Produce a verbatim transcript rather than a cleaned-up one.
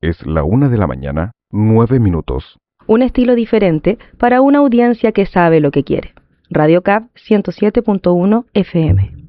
Es la una de la mañana, nueve minutos. Un estilo diferente para una audiencia que sabe lo que quiere. Radio C A P ciento siete punto uno F M.